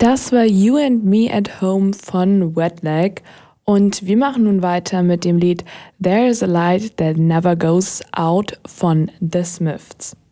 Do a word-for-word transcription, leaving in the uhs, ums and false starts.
Das war You and Me at Home von Wet Leg und wir machen nun weiter mit dem Lied There is a Light That Never Goes Out von The Smiths.